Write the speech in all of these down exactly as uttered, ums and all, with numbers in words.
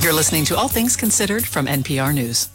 You're listening to All Things Considered from N P R News.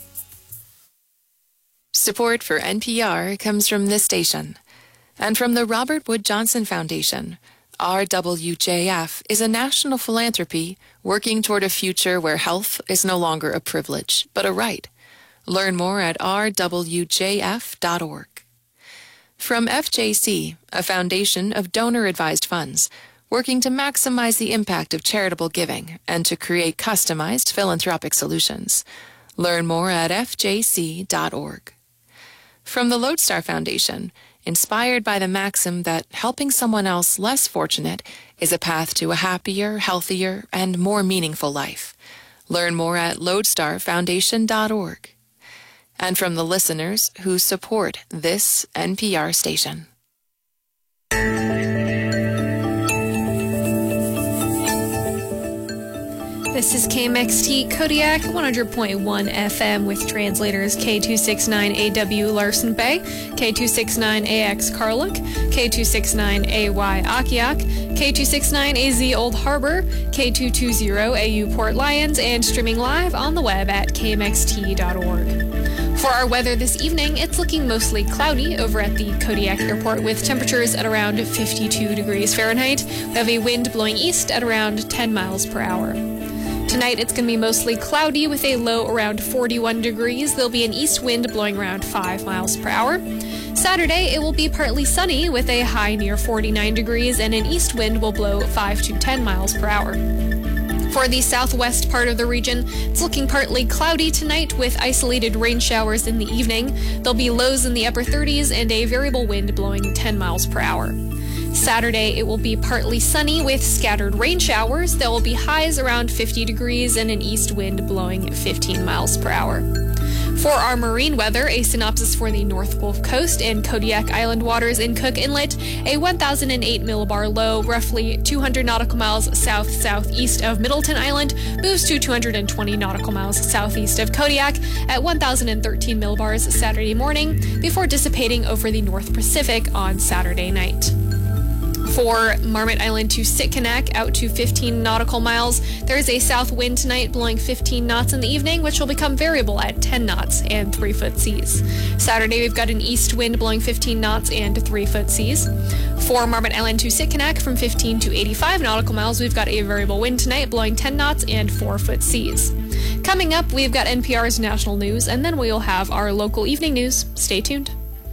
Support for N P R comes from this station and from the Robert Wood Johnson Foundation. R W J F is a national philanthropy working toward a future where health is no longer a privilege, but a right. Learn more at r w j f dot org. From F J C, a foundation of donor-advised funds, working to maximize the impact of charitable giving and to create customized philanthropic solutions. Learn more at f j c dot org. From the Lodestar Foundation, inspired by the maxim that helping someone else less fortunate is a path to a happier, healthier, and more meaningful life. Learn more at lodestar foundation dot org. And from the listeners who support this N P R station. This is K M X T Kodiak, one hundred point one F M with translators K two sixty-nine A W Larsen Bay, K two sixty-nine A X Karluk, K two sixty-nine A Y Akiak, K two sixty-nine A Z Old Harbor, K two twenty A U Port Lions, and streaming live on the web at k m x t dot org. For our weather this evening, it's looking mostly cloudy over at the Kodiak Airport with temperatures at around fifty-two degrees Fahrenheit. We have a wind blowing east at around ten miles per hour. Tonight, it's going to be mostly cloudy with a low around forty-one degrees. There'll be an east wind blowing around five miles per hour. Saturday, it will be partly sunny with a high near forty-nine degrees, and an east wind will blow five to ten miles per hour. For the southwest part of the region, it's looking partly cloudy tonight with isolated rain showers in the evening. There'll be lows in the upper thirties and a variable wind blowing ten miles per hour. Saturday, it will be partly sunny with scattered rain showers. There will be highs around fifty degrees and an east wind blowing fifteen miles per hour. For our marine weather, a synopsis for the North Gulf Coast and Kodiak Island waters in Cook Inlet, a one thousand eight millibar low, roughly two hundred nautical miles south-southeast of Middleton Island, moves to two hundred twenty nautical miles southeast of Kodiak at one thousand thirteen millibars Saturday morning, before dissipating over the North Pacific on Saturday night. For Marmot Island to Sitkinak, out to fifteen nautical miles, there is a south wind tonight blowing fifteen knots in the evening, which will become variable at ten knots and three foot seas. Saturday, we've got an east wind blowing fifteen knots and three foot seas. For Marmot Island to Sitkinak, from fifteen to eighty-five nautical miles, we've got a variable wind tonight blowing ten knots and four foot seas. Coming up, we've got N P R's national news, and then we'll have our local evening news. Stay tuned.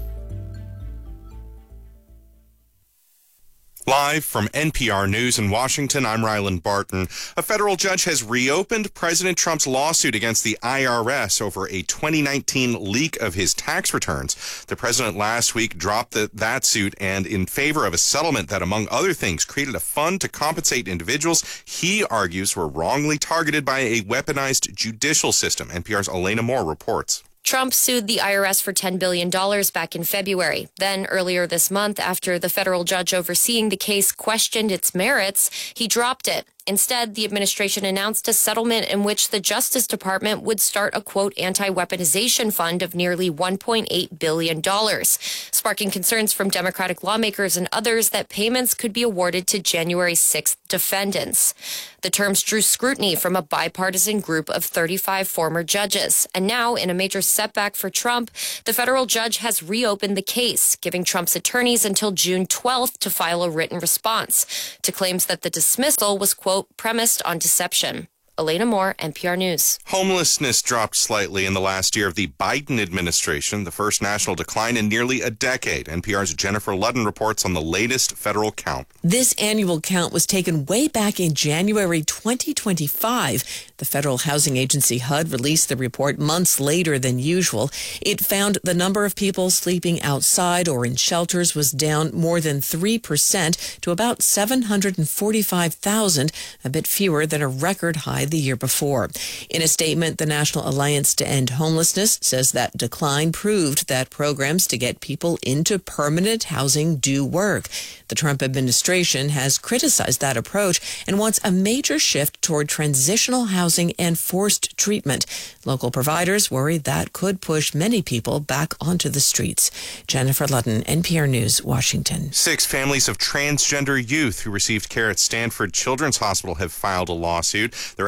Live from N P R News in Washington, I'm Ryland Barton. A federal judge has reopened President Trump's lawsuit against the I R S over a twenty nineteen leak of his tax returns. The president last week dropped the, that suit and in favor of a settlement that, among other things, created a fund to compensate individuals he argues were wrongly targeted by a weaponized judicial system. N P R's Elena Moore reports. Trump sued the I R S for ten billion dollars back in February. Then, earlier this month, after the federal judge overseeing the case questioned its merits, he dropped it. Instead, the administration announced a settlement in which the Justice Department would start a, quote, anti-weaponization fund of nearly one point eight billion dollars, sparking concerns from Democratic lawmakers and others that payments could be awarded to January sixth defendants. The terms drew scrutiny from a bipartisan group of thirty-five former judges. And now, in a major setback for Trump, the federal judge has reopened the case, giving Trump's attorneys until June twelfth to file a written response to claims that the dismissal was, quote, premised on deception. Elena Moore, N P R News. Homelessness dropped slightly in the last year of the Biden administration, the first national decline in nearly a decade. N P R's Jennifer Ludden reports on the latest federal count. This annual count was taken way back in January twenty twenty-five. The Federal Housing Agency, H U D, released the report months later than usual. It found the number of people sleeping outside or in shelters was down more than three percent to about seven hundred forty-five thousand, a bit fewer than a record high the year before. In a statement, the National Alliance to End Homelessness says that decline proved that programs to get people into permanent housing do work. The Trump administration has criticized that approach and wants a major shift toward transitional housing and forced treatment. Local providers worry that could push many people back onto the streets. Jennifer Ludden, N P R News, Washington. Six families of transgender youth who received care at Stanford Children's Hospital have filed a lawsuit. They're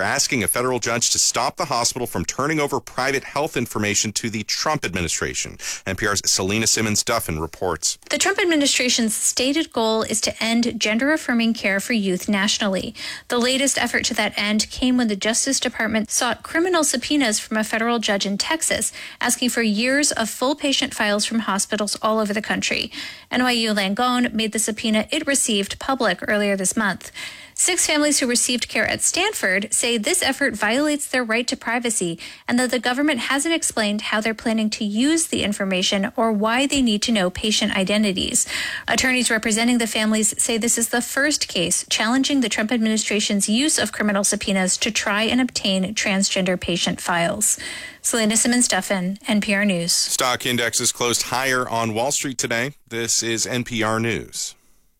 asking a federal judge to stop the hospital from turning over private health information to the Trump administration. N P R's Selena Simmons-Duffin reports. The Trump administration's stated goal is to end gender-affirming care for youth nationally. The latest effort to that end came when the Justice Department sought criminal subpoenas from a federal judge in Texas, asking for years of full patient files from hospitals all over the country. N Y U Langone made the subpoena it received public earlier this month. Six families who received care at Stanford say this effort violates their right to privacy and that the government hasn't explained how they're planning to use the information or why they need to know patient identities. Attorneys representing the families say this is the first case challenging the Trump administration's use of criminal subpoenas to try and obtain transgender patient files. Selena Simmons-Duffin, N P R News. Stock indexes closed higher on Wall Street today. This is N P R News.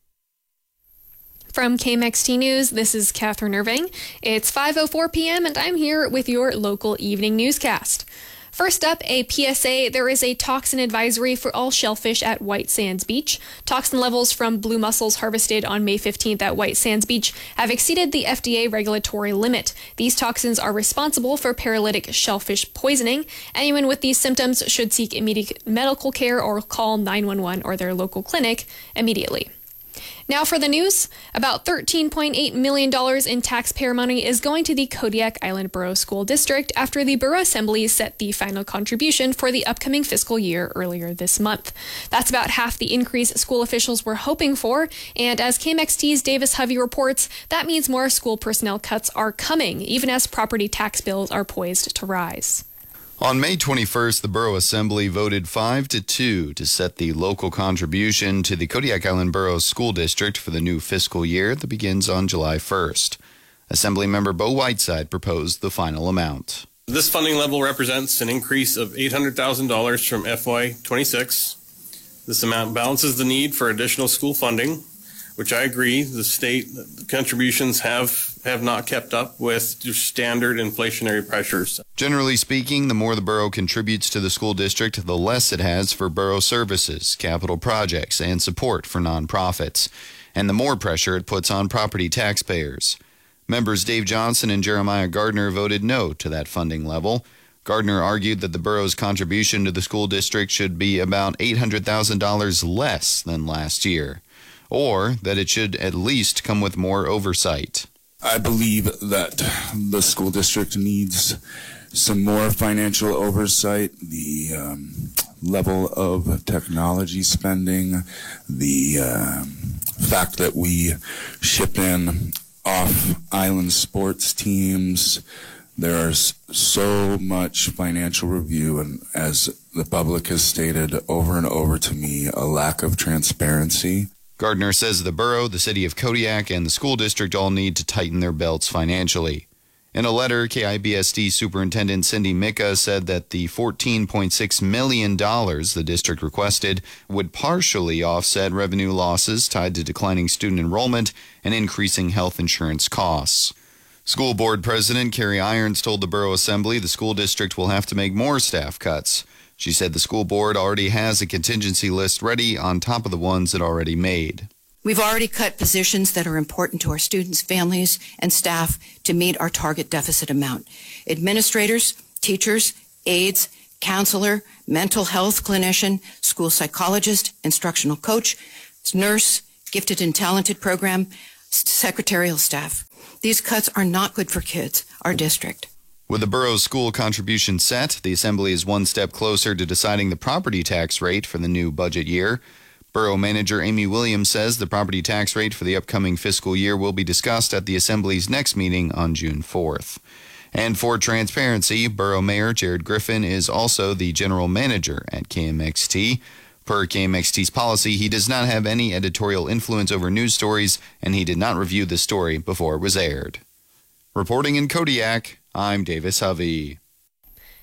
From K M X T News, this is Catherine Irving. It's five oh four p.m. and I'm here with your local evening newscast. First up, a P S A. There is a toxin advisory for all shellfish at White Sands Beach. Toxin levels from blue mussels harvested on May fifteenth at White Sands Beach have exceeded the F D A regulatory limit. These toxins are responsible for paralytic shellfish poisoning. Anyone with these symptoms should seek immediate medical care or call nine one one or their local clinic immediately. Now for the news. About thirteen point eight million dollars in taxpayer money is going to the Kodiak Island Borough School District after the Borough Assembly set the final contribution for the upcoming fiscal year earlier this month. That's about half the increase school officials were hoping for, and as K M X T's Davis Hovey reports, that means more school personnel cuts are coming, even as property tax bills are poised to rise. On May twenty-first, the Borough Assembly voted five to two to set the local contribution to the Kodiak Island Borough School District for the new fiscal year that begins on July first. Assemblymember Bo Whiteside proposed the final amount. This funding level represents an increase of eight hundred thousand dollars from F Y twenty-six. This amount balances the need for additional school funding, which I agree the state contributions have, have not kept up with standard inflationary pressures. Generally speaking, the more the borough contributes to the school district, the less it has for borough services, capital projects, and support for nonprofits, and the more pressure it puts on property taxpayers. Members Dave Johnson and Jeremiah Gardner voted no to that funding level. Gardner argued that the borough's contribution to the school district should be about eight hundred thousand dollars less than last year, or that it should at least come with more oversight. I believe that the school district needs some more financial oversight, the um, level of technology spending, the um, fact that we ship in off-island sports teams. There's so much financial review, and as the public has stated over and over to me, a lack of transparency. Gardner says the borough, the city of Kodiak, and the school district all need to tighten their belts financially. In a letter, K I B S D Superintendent Cindy Micka said that the fourteen point six million dollars the district requested would partially offset revenue losses tied to declining student enrollment and increasing health insurance costs. School Board President Carrie Irons told the Borough Assembly the school district will have to make more staff cuts. She said the school board already has a contingency list ready on top of the ones it already made. We've already cut positions that are important to our students, families, and staff to meet our target deficit amount. Administrators, teachers, aides, counselor, mental health clinician, school psychologist, instructional coach, nurse, gifted and talented program, secretarial staff. These cuts are not good for kids, our district. With the borough's school contribution set, the Assembly is one step closer to deciding the property tax rate for the new budget year. Borough Manager Amy Williams says the property tax rate for the upcoming fiscal year will be discussed at the Assembly's next meeting on June fourth. And for transparency, Borough Mayor Jared Griffin is also the general manager at K M X T. Per K M X T's policy, he does not have any editorial influence over news stories, and he did not review the story before it was aired. Reporting in Kodiak, I'm Davis Hovey.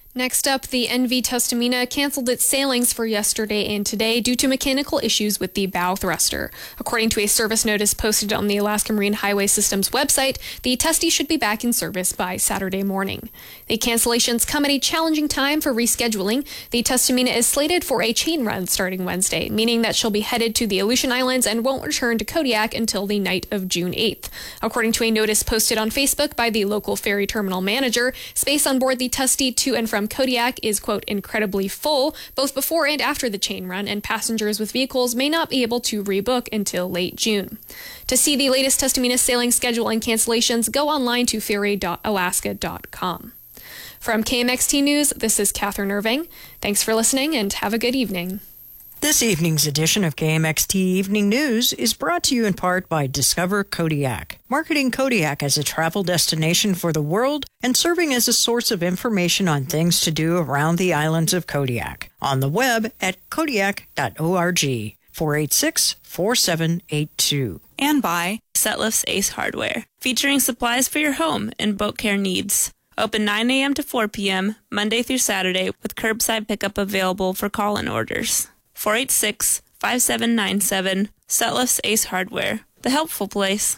Next up, the N V Tustumena canceled its sailings for yesterday and today due to mechanical issues with the bow thruster. According to a service notice posted on the Alaska Marine Highway System's website, the Tusty should be back in service by Saturday morning. The cancellations come at a challenging time for rescheduling. The Tustumena is slated for a chain run starting Wednesday, meaning that she'll be headed to the Aleutian Islands and won't return to Kodiak until the night of June eighth. According to a notice posted on Facebook by the local ferry terminal manager, space on board the Tusty to and from Kodiak is, quote, incredibly full, both before and after the chain run, and passengers with vehicles may not be able to rebook until late June. To see the latest Tustumena sailing schedule and cancellations, go online to ferry dot alaska dot com. From K M X T News, this is Catherine Irving. Thanks for listening and have a good evening. This evening's edition of K M X T Evening News is brought to you in part by Discover Kodiak, marketing Kodiak as a travel destination for the world and serving as a source of information on things to do around the islands of Kodiak. On the web at kodiak dot org, four eight six, four seven eight two. And by Setlifts Ace Hardware, featuring supplies for your home and boat care needs. Open nine a.m. to four p.m., Monday through Saturday, with curbside pickup available for call-in orders. four eight six, five seven nine seven, Setlifts Ace Hardware, the helpful place.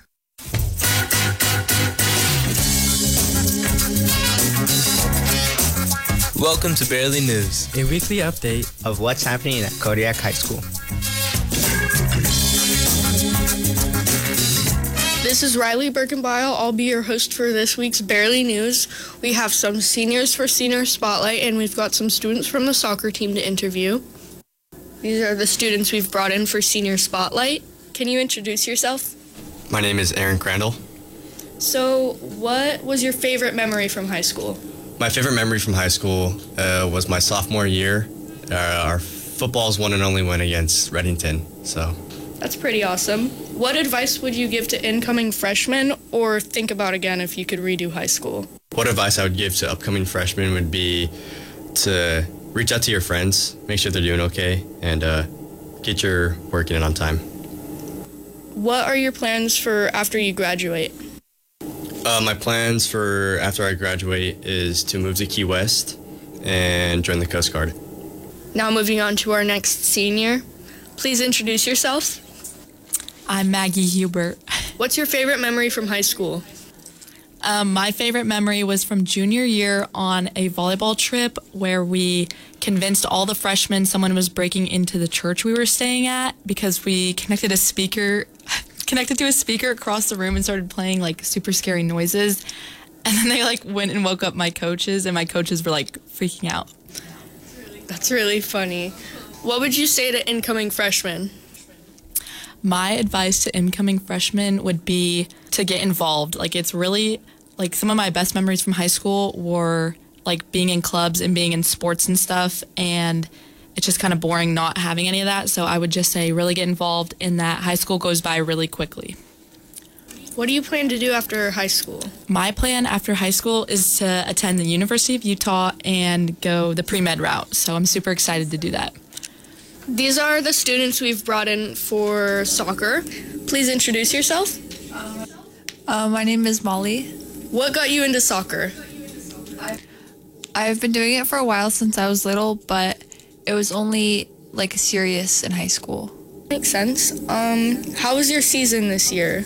Welcome to Barely News, a weekly update of what's happening at Kodiak High School. This is Riley Birkenbile. I'll be your host for this week's Barely News. We have some seniors for Senior Spotlight, and we've got some students from the soccer team to interview. These are the students we've brought in for Senior Spotlight. Can you introduce yourself? My name is Aaron Crandall. So, what was your favorite memory from high school? My favorite memory from high school uh, was my sophomore year. Uh, our football's one and only win against Reddington, so... That's pretty awesome. What advice would you give to incoming freshmen, or think about again if you could redo high school? What advice I would give to upcoming freshmen would be to reach out to your friends, make sure they're doing okay, and uh, get your work in on time. What are your plans for after you graduate? Uh, my plans for after I graduate is to move to Key West and join the Coast Guard. Now moving on to our next senior. Please introduce yourself. I'm Maggie Hubert. What's your favorite memory from high school? Um, my favorite memory was from junior year on a volleyball trip where we convinced all the freshmen someone was breaking into the church we were staying at because we connected a speaker, connected to a speaker across the room and started playing like super scary noises. And then they like went and woke up my coaches, and my coaches were like freaking out. That's really funny. What would you say to incoming freshmen? My advice to incoming freshmen would be to get involved. Like, it's really, like, some of my best memories from high school were, like, being in clubs and being in sports and stuff, and it's just kind of boring not having any of that. So I would just say really get involved in that. High school goes by really quickly. What do you plan to do after high school? My plan after high school is to attend the University of Utah and go the pre-med route. So I'm super excited to do that. These are the students we've brought in for soccer. Please introduce yourself. Uh, my name is Molly. What got you into soccer? I've been doing it for a while since I was little, but it was only like serious in high school. Makes sense. Um, how was your season this year?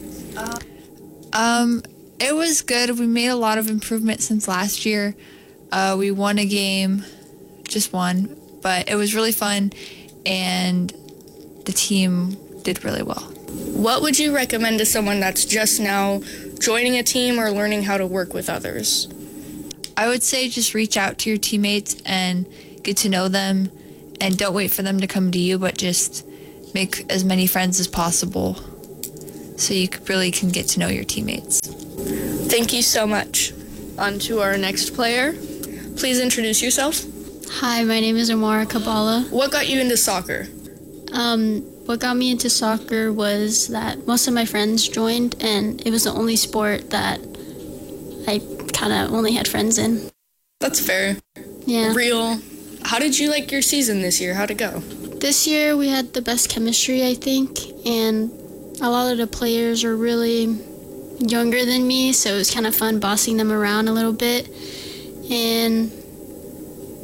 Um, it was good. We made a lot of improvement since last year. Uh, we won a game, just one. But it was really fun, and the team did really well. What would you recommend to someone that's just now joining a team or learning how to work with others? I would say just reach out to your teammates and get to know them, and don't wait for them to come to you, but just make as many friends as possible so you really can get to know your teammates. Thank you so much. On to our next player. Please introduce yourself. Hi, my name is Amara Kabbalah. What got you into soccer? Um, what got me into soccer was that most of my friends joined, and it was the only sport that I kind of only had friends in. That's fair. Yeah. Real. How did you like your season this year? How'd it go? This year we had the best chemistry, I think, and a lot of the players are really younger than me, so it was kind of fun bossing them around a little bit. And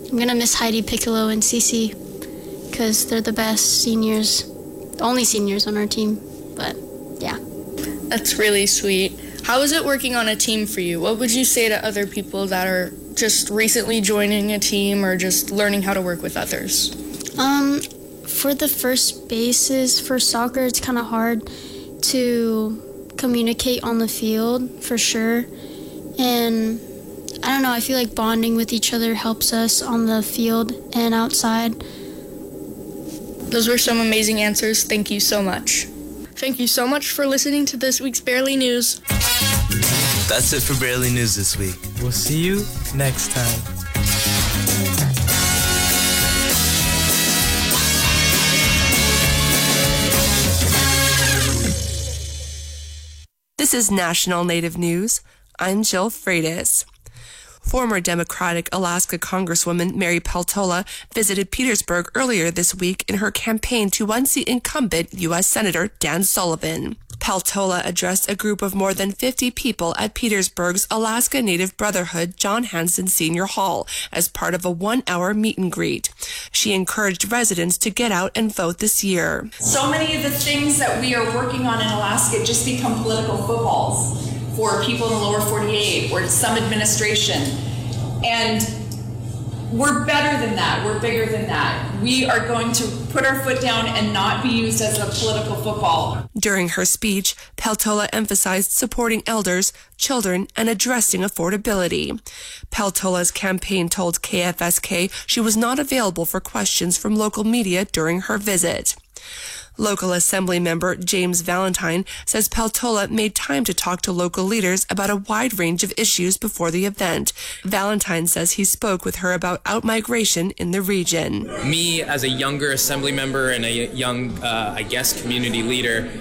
I'm going to miss Heidi, Piccolo, and Cece because they're the best seniors, the only seniors on our team. But, yeah. That's really sweet. How is it working on a team for you? What would you say to other people that are just recently joining a team or just learning how to work with others? Um, for the first bases for soccer, it's kind of hard to communicate on the field, for sure. And I don't know, I feel like bonding with each other helps us on the field and outside. Those were some amazing answers. Thank you so much. Thank you so much for listening to this week's Barely News. That's it for Barely News this week. We'll see you next time. This is National Native News. I'm Jill Freitas. Former Democratic Alaska Congresswoman Mary Peltola visited Petersburg earlier this week in her campaign to unseat incumbent U S Senator Dan Sullivan. Peltola addressed a group of more than fifty people at Petersburg's Alaska Native Brotherhood John Hanson Senior Hall as part of a one-hour meet and greet. She encouraged residents to get out and vote this year. So many of the things that we are working on in Alaska just become political footballs for people in the lower forty-eight or some administration. And we're better than that. We're bigger than that. We are going to put our foot down and not be used as a political football. During her speech, Peltola emphasized supporting elders, children, and addressing affordability. Peltola's campaign told K F S K she was not available for questions from local media during her visit. Local Assembly member James Valentine says Peltola made time to talk to local leaders about a wide range of issues before the event. Valentine says he spoke with her about outmigration in the region. Me, as a younger Assembly member and a young, uh, I guess, community leader,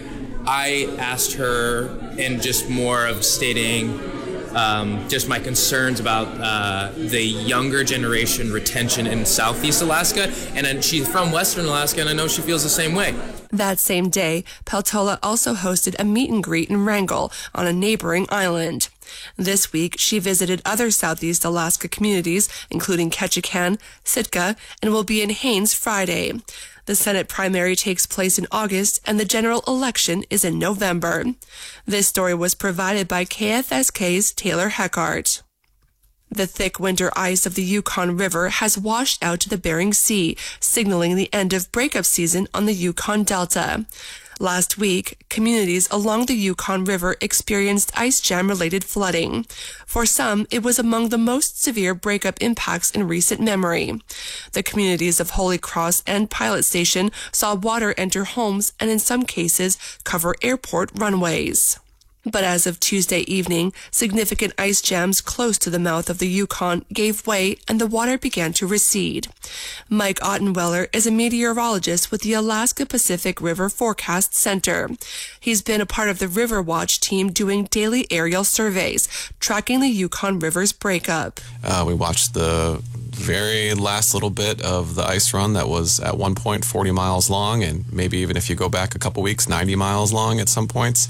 I asked her in just more of stating Um, just my concerns about uh, the younger generation retention in Southeast Alaska. And then she's from Western Alaska, and I know she feels the same way. That same day, Peltola also hosted a meet and greet in Wrangell on a neighboring island. This week, she visited other Southeast Alaska communities, including Ketchikan, Sitka, and will be in Haines Friday. The Senate primary takes place in August, and the general election is in November. This story was provided by K F S K's Taylor Heckart. The thick winter ice of the Yukon River has washed out to the Bering Sea, signaling the end of breakup season on the Yukon Delta. Last week, communities along the Yukon River experienced ice jam-related flooding. For some, it was among the most severe breakup impacts in recent memory. The communities of Holy Cross and Pilot Station saw water enter homes and in some cases cover airport runways. But as of Tuesday evening, significant ice jams close to the mouth of the Yukon gave way and the water began to recede. Mike Ottenweller is a meteorologist with the Alaska Pacific River Forecast Center. He's been a part of the River Watch team doing daily aerial surveys, tracking the Yukon River's breakup. Uh, we watched the very last little bit of the ice run that was at one point forty miles long, and maybe even if you go back a couple weeks, ninety miles long at some points.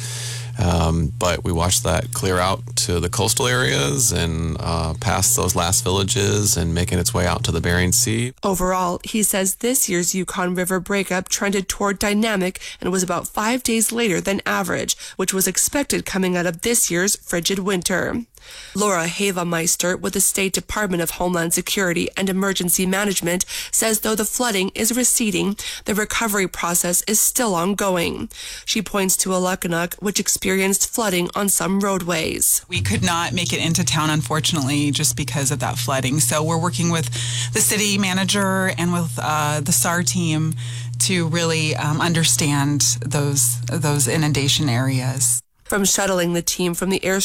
Um, but we watched that clear out to the coastal areas and uh, past those last villages and making its way out to the Bering Sea. Overall, he says this year's Yukon River breakup trended toward dynamic and was about five days later than average, which was expected coming out of this year's frigid winter. Laura Havameister with the State Department of Homeland Security and Emergency Management says though the flooding is receding, the recovery process is still ongoing. She points to Alukkanuk, which experienced flooding on some roadways. We could not make it into town, unfortunately, just because of that flooding. So we're working with the city manager and with uh, the S A R team to really um, understand those those inundation areas. From shuttling the team from the air